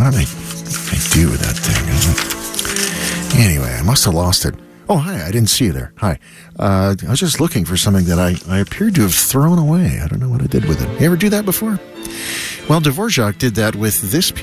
What did I do with that thing? Anyway, I must have lost it. Oh, hi, I didn't see you there. Hi. I was just looking for something that I appeared to have thrown away. I don't know what I did with it. You ever do that before? Well, Dvorak did that with this piece.